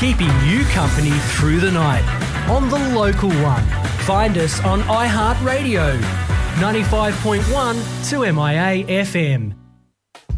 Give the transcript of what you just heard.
keeping you company through the night on the local one. Find us on iHeartRadio, 95.1 2MIA FM.